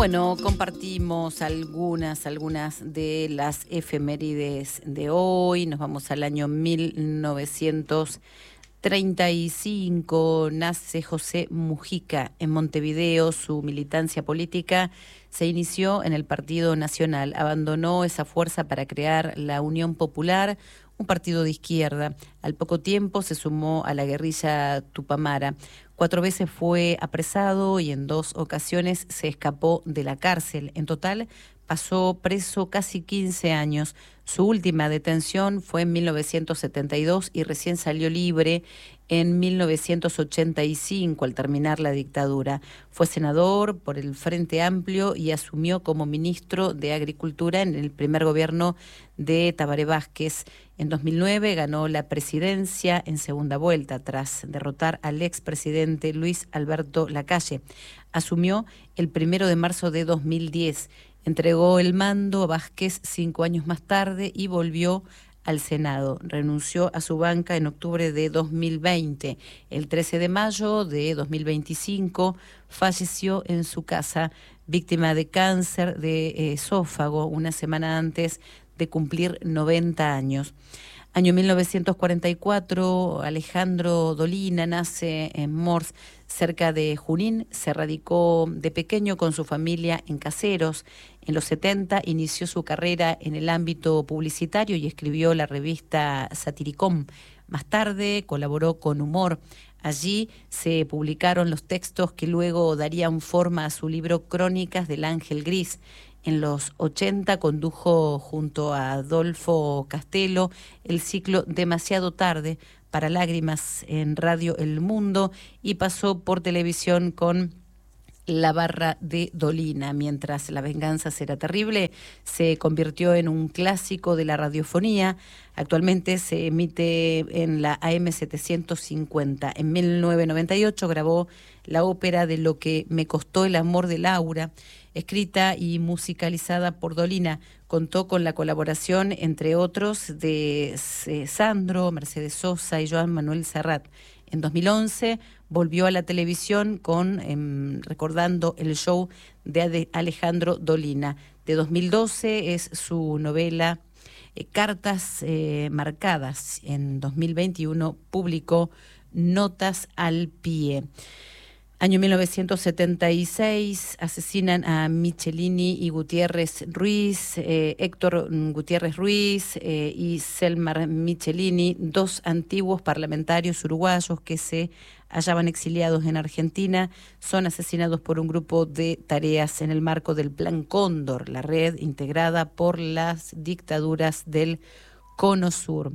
Bueno, compartimos algunas de las efemérides de hoy. Nos vamos al año 1935. Nace José Mujica en Montevideo. Su militancia política se inició en el Partido Nacional. Abandonó esa fuerza para crear la Unión Popular, un partido de izquierda. Al poco tiempo se sumó a la guerrilla tupamara. 4 veces fue apresado y en 2 ocasiones se escapó de la cárcel. En total pasó preso casi 15 años. Su última detención fue en 1972 y recién salió libre en 1985 al terminar la dictadura. Fue senador por el Frente Amplio y asumió como ministro de Agricultura en el primer gobierno de Tabaré Vázquez. En 2009 ganó la presidencia en segunda vuelta tras derrotar al expresidente Luis Alberto Lacalle. Asumió el 1 de marzo de 2010. Entregó el mando a Vázquez 5 años más tarde y volvió al Senado. Renunció a su banca en octubre de 2020. El 13 de mayo de 2025 falleció en su casa, víctima de cáncer de esófago, una semana antes de cumplir 90 años. Año 1944, Alejandro Dolina nace en Mors, cerca de Junín. Se radicó de pequeño con su familia en Caseros. En los 70 inició su carrera en el ámbito publicitario y escribió la revista Satiricón. Más tarde colaboró con Humor. Allí se publicaron los textos que luego darían forma a su libro Crónicas del Ángel Gris. En los 80 condujo junto a Adolfo Castelo el ciclo Demasiado tarde para lágrimas en Radio El Mundo y pasó por televisión con La Barra de Dolina. Mientras La venganza será terrible se convirtió en un clásico de la radiofonía. Actualmente se emite en la AM 750. En 1998 grabó la ópera de Lo que me costó el amor de Laura, escrita y musicalizada por Dolina. Contó con la colaboración, entre otros, de Sandro, Mercedes Sosa y Joan Manuel Serrat. En 2011 volvió a la televisión con recordando el show de Alejandro Dolina. De 2012 es su novela Cartas marcadas. En 2021 publicó Notas al pie. Año 1976, asesinan a Michelini y Gutiérrez Ruiz, Héctor Gutiérrez Ruiz y Selmar Michelini, 2 antiguos parlamentarios uruguayos que se hallaban exiliados en Argentina, son asesinados por un grupo de tareas en el marco del Plan Cóndor, la red integrada por las dictaduras del Cono Sur.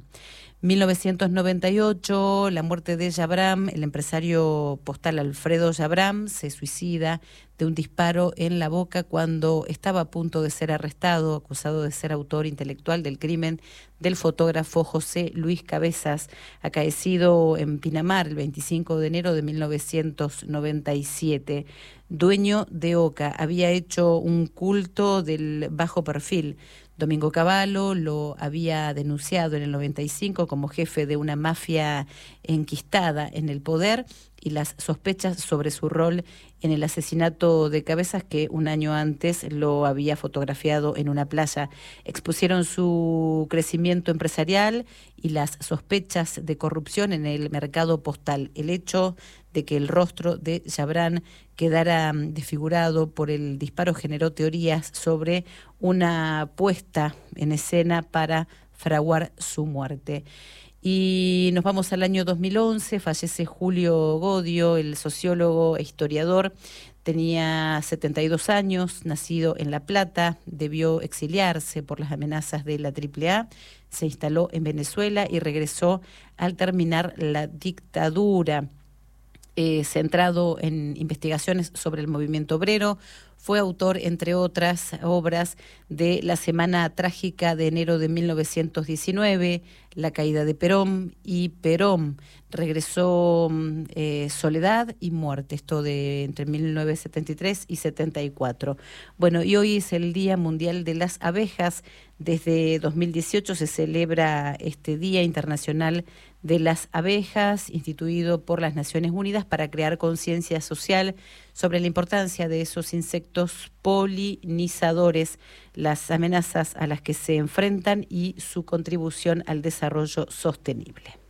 1998, la muerte de Yabram. El empresario postal Alfredo Yabram se suicida de un disparo en la boca cuando estaba a punto de ser arrestado, acusado de ser autor intelectual del crimen del fotógrafo José Luis Cabezas, acaecido en Pinamar el 25 de enero de 1997. Dueño de Oca, había hecho un culto del bajo perfil. Domingo Cavallo lo había denunciado en el 95 como jefe de una mafia enquistada en el poder y las sospechas sobre su rol en el asesinato de Cabezas, que un año antes lo había fotografiado en una playa, expusieron su crecimiento empresarial y las sospechas de corrupción en el mercado postal. El hecho de que el rostro de Yabram quedara desfigurado por el disparo generó teorías sobre una puesta en escena para fraguar su muerte. Y nos vamos al año 2011, fallece Julio Godio, el sociólogo e historiador. Tenía 72 años, nacido en La Plata, debió exiliarse por las amenazas de la AAA, se instaló en Venezuela y regresó al terminar la dictadura. Centrado en investigaciones sobre el movimiento obrero, fue autor, entre otras obras, de La Semana Trágica de enero de 1919, La caída de Perón y Perón. Regresó Soledad y Muerte, esto de entre 1973 y 74. Bueno, y hoy es el Día Mundial de las Abejas. Desde 2018 se celebra este Día Internacional de las Abejas, instituido por las Naciones Unidas para crear conciencia social sobre la importancia de esos insectos polinizadores, las amenazas a las que se enfrentan y su contribución al desarrollo sostenible.